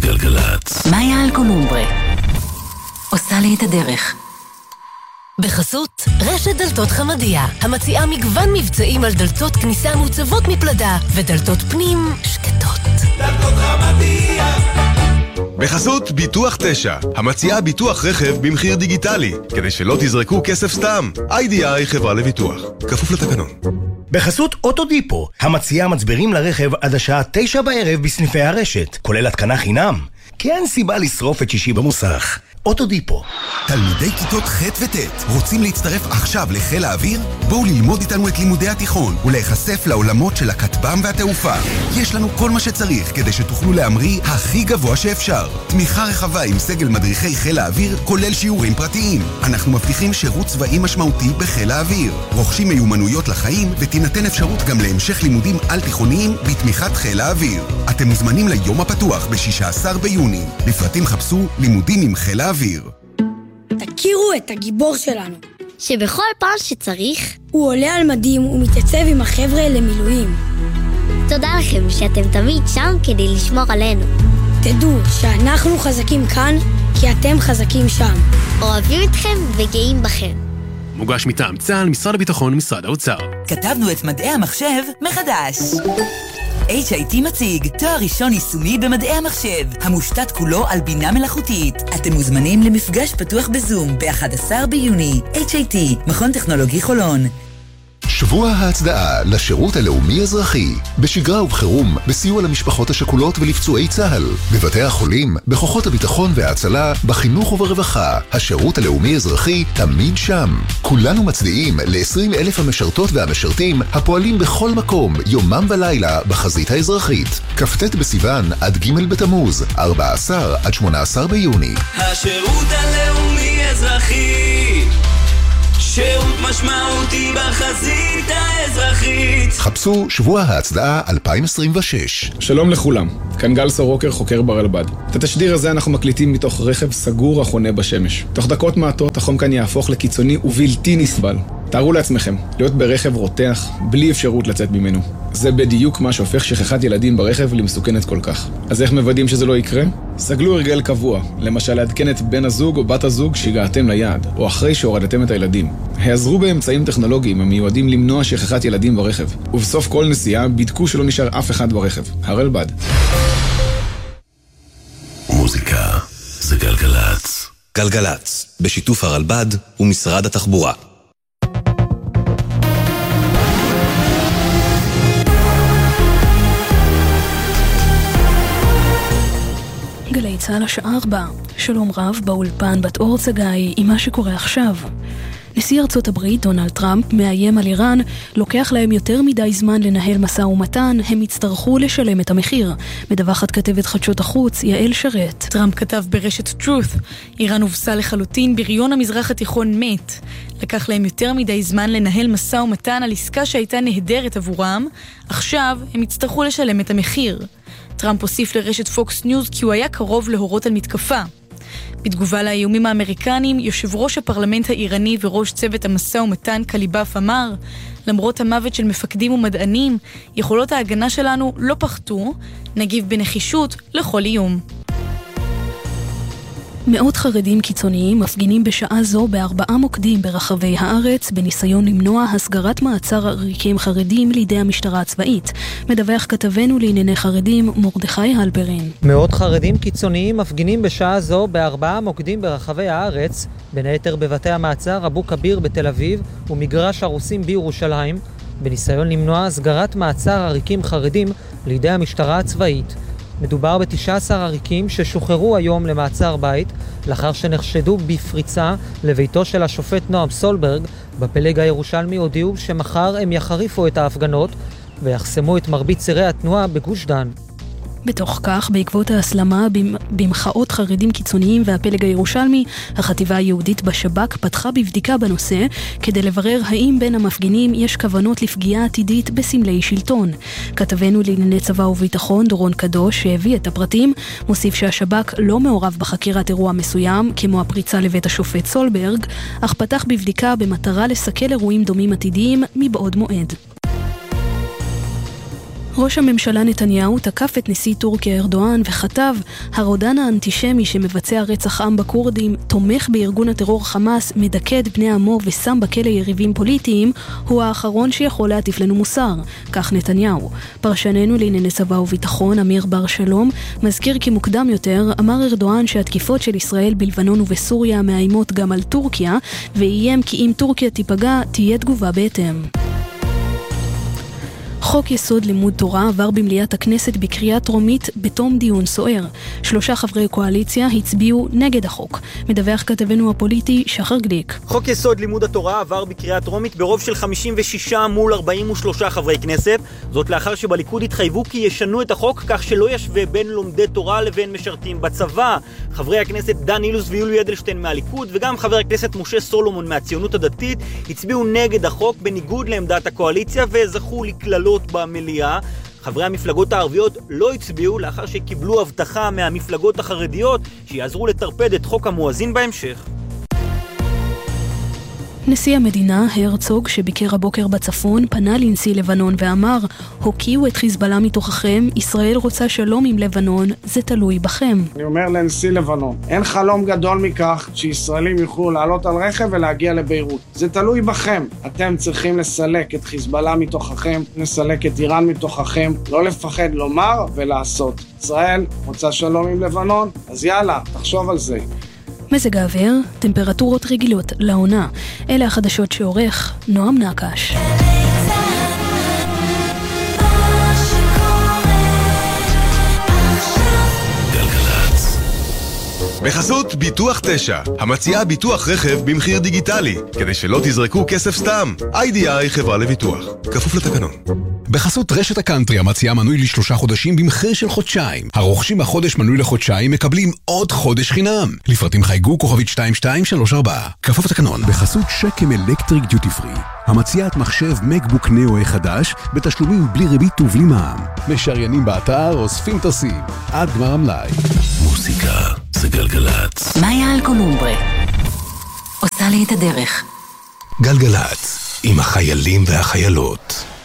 גלגלצ. מאיה אלקולומברה עושה לי את הדרך. בחסות רשת דלתות חמדיה, המציעה מגוון מבצעים על דלתות כניסה מוצבות מפלדה ודלתות פנים שקטות. דלתות חמדיה. בחסות ביטוח 9, המציעה ביטוח רכב במחיר דיגיטלי, כדי שלא תזרקו כסף סתם. IDI חברה לביטוח, כפוף לתקנון. בחסות אוטודיפו, המציעה מצברים לרכב עד השעה 9 בערב בסניפי הרשת, כולל התקנה חינם. כי אין סיבה לשרוף את שישי במוסך. אוטודיפו. תלמידי כיתות ח' וט' רוצים להצטרף עכשיו לחיל האוויר? בואו ללמוד איתנו את לימודי התיכון ולהיחשף לעולמות של הכטב"ם והתעופה. יש לנו כל מה שצריך כדי שתוכלו להמריא הכי גבוה שאפשר. תמיכה רחבה עם סגל מדריכי חיל האוויר, כולל שיעורים פרטיים. אנחנו מבטיחים שירות צבאי משמעותי בחיל האוויר. רוכשים מיומנויות לחיים ותינתן אפשרות גם להמשך לימודים על תיכוניים בתמיכת חיל האוויר. אתם מוזמנים ליום הפתוח ב-16 ביוני. לפרטים חפשו לימודים עם חיל האוויר. תכירו את הגיבור שלנו, שבכל פעם שצריך הוא עולה על מדים ומתייצב עם החבר'ה למילואים. תודה לכם שאתם תמיד שם כדי לשמור עלינו. תדעו שאנחנו חזקים כאן כי אתם חזקים שם. אוהבים אתכם וגאים בכם. מוגש מטעם צה"ל, משרד הביטחון ומשרד האוצר. כתבנו את מדעי המחשב מחדש. HIT מציג תואר ראשון יישומי במדעי המחשב, המושתת כולו על בינה מלאכותית. אתם מוזמנים למפגש פתוח בזום ב-11 ביוני. HIT, מכון טכנולוגי חולון. שבוע ההצדעה לשירות הלאומי אזרחי, בשגרה ובחירום, בסיוע למשפחות השכולות ולפצועי צה"ל, בבתי החולים, בכוחות הביטחון וההצלה, בחינוך וברווחה. השירות הלאומי אזרחי תמיד שם. כולנו מצדיעים ל-20,000 המשרתות והמשרתים הפועלים בכל מקום, יומם ולילה, בחזית האזרחית. כ"ט בסיוון עד ג' בתמוז, 14 עד 18 ביוני. השירות הלאומי אזרחי, שירות משמעותי בחזית האזרחית. חפשו שבוע ההצדעה 2026. שלום לכולם, כאן גל סורוקר, חוקר ברלב"ד. את התשדיר הזה אנחנו מקליטים מתוך רכב סגור החונה בשמש. תוך דקות מעטות החום כאן יהפוך לקיצוני ובלתי נסבל. תארו לעצמכם, להיות ברכב רותח בלי אפשרות לצאת ממנו. זה בדיוק מה שהופך שכחת ילדים ברכב למסוכנת כל כך. אז איך מוודאים שזה לא יקרה? סגלו הרגל קבוע, למשל לעדכן את בן הזוג או בת הזוג שהגעתם ליעד, או אחרי שהורדתם את הילדים. העזרו באמצעים טכנולוגיים המיועדים למנוע שכחת ילדים ברכב, ובסוף כל נסיעה בדקו שלא נשאר אף אחד ברכב. הרלב"ד. מוזיקה זה גלגלצ. גלגלצ, בשיתוף הרלב"ד ומשרד התחבורה. גלי צהל השעה 4. שלום רב באולפן בת אור צגאי עם מה שקורה עכשיו. נשיא ארצות הברית דונלד טראמפ מאיים על איראן, לוקח להם יותר מדי זמן לנהל משא ומתן, הם יצטרכו לשלם את המחיר. מדווחת כתבת חדשות החוץ יעל שרת. טראמפ כתב ברשת Truth, איראן הובסה לחלוטין, בריון המזרח התיכון מת. לקח להם יותר מדי זמן לנהל משא ומתן על עסקה שהייתה נהדרת עבורם, עכשיו הם יצטרכו לשלם את המחיר. טראמפ הוסיף לרשת פוקס ניוז כי הוא היה קרוב להורות על מתקפה. בתגובה לאיומים האמריקנים, יושב ראש הפרלמנט האיראני וראש צוות המשא ומתן קליבאף אמר, למרות המוות של מפקדים ומדענים, יכולות ההגנה שלנו לא פחתו, נגיב בנחישות לכל איום. מאות חרדים קיצוניים מפגינים בשעה זו ב4 מוקדים ברחבי הארץ בניסיון למנוע הסגרת מעצר עריקים חרדים לידי המשטרה הצבאית. מדווח כתבנו לענייני חרדים מרדכי הלפרין. מאות חרדים קיצוניים מפגינים בשעה זו ב4 מוקדים ברחבי הארץ, בין היתר בבתי המעצר אבו כביר בתל אביב ומגרש הרוסים בירושלים, בניסיון למנוע הסגרת מעצר עריקים חרדים לידי המשטרה הצבאית. מדובר ב19 עריקים ששוחררו היום למעצר בית, לאחר שנחשדו בפריצה לביתו של השופט נועם סולברג. בפלג הירושלמי הודיעו שמחר הם יחריפו את ההפגנות ויחסמו את מרבית צירי התנועה בגוש דן. בתוך כך, בעקבות ההסלמה במחאות חרדים קיצוניים והפלג הירושלמי, החטיבה היהודית בשב"כ פתחה בבדיקה בנושא כדי לברר האם בין המפגינים יש כוונות לפגיעה עתידית בסמלי שלטון. כתבנו לענייני צבא וביטחון דורון קדוש שהביא את הפרטים, מוסיף שהשב"כ לא מעורב בחקירת אירוע מסוים כמו הפריצה לבית השופט סולברג, אך פתח בבדיקה במטרה לסכל אירועים דומים עתידיים מבעוד מועד. ראש הממשלה נתניהו תקף את נשיא טורקיה ארדואן וכתב, הרודן האנטישמי שמבצע רצח עם בכורדים, תומך בארגון הטרור חמאס, מדכא את בני עמו ושם בכלא יריבים פוליטיים, הוא האחרון שיכול להטיף לנו מוסר. כך נתניהו. פרשננו לענייני צבא וביטחון, אמיר בר שלום, מזכיר כי מוקדם יותר אמר ארדואן שהתקיפות של ישראל בלבנון ובסוריה מאיימות גם על טורקיה, ואיים כי אם טורקיה תיפגע, תהיה תגובה בהתאם. חוק יסוד לימוד תורה עבר במליאת הכנסת בקריאה טרומית בתום דיון סוער. 3 חברי קואליציה הצביעו נגד החוק. מדווח כתבנו הפוליטי שחר גליק. חוק יסוד לימוד התורה עבר בקריאה טרומית ברוב של 56 מול 43 חברי כנסת. זאת לאחר שבליכוד התחייבו כי ישנו את החוק כך שלא ישווה בין לומדי תורה לבין משרתים בצבא. חברי הכנסת דן אילוז ויולי אדלשטיין מהליכוד וגם חבר הכנסת משה סולומון מהציונות הדתית הצביעו נגד החוק בניגוד לעמדת הקואליציה וזכו לכללות במליאה. חברי המפלגות הערביות לא הצביעו לאחר שקיבלו הבטחה מהמפלגות החרדיות שיעזרו לטרפד את חוק המואזין בהמשך. נשיא המדינה, הרצוג, שביקר הבוקר בצפון, פנה לנשיא לבנון ואמר, הוקיעו את חיזבאללה מתוככם, ישראל רוצה שלום עם לבנון, זה תלוי בכם. אני אומר לנשיא לבנון, אין חלום גדול מכך שישראלים יוכלו לעלות על רכב ולהגיע לביירות. זה תלוי בכם. אתם צריכים לסלק את חיזבאללה מתוככם, לסלק את איראן מתוככם, לא לפחד לומר ולעשות. ישראל רוצה שלום עם לבנון, אז יאללה, תחשוב על זה. מזג האוויר, טמפרטורות רגילות לעונה. אלה החדשות שעורך נועם נקש. בחסות ביטוח 9, המציעה ביטוח רכב במחיר דיגיטלי, כדי שלא תזרקו כסף סתם. איי-די-איי חברה לביטוח, כפוף לתקנון. בחסות רשת הקאנטרי, המציעה מנוי ל3 חודשים במחיר של חודשיים. הרוכשים החודש מנוי לחודשיים מקבלים עוד חודש חינם. לפרטים חייגו כוכבית 2234, כפוף לתקנון. בחסות שקם אלקטריק דיוטי פרי, המציעה את מחשב מקבוק נאו חדש בתשלומים בלי ריבית ובלי מע"מ. משריינים באתר, אוספים טסים עד גמר המלאי. מוזיקה זה גלגלצ. מאיה אלקולומברה עושה לי את הדרך. גלגלצ עם החיילים והחיילות.